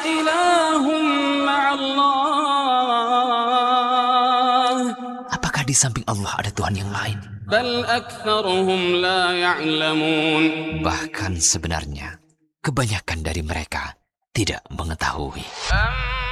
إله مع الله Apakah di samping Allah ada Tuhan yang lain? بل أكثرهم لا يعلمون Bahkan sebenarnya kebanyakan dari mereka tidak mengetahui.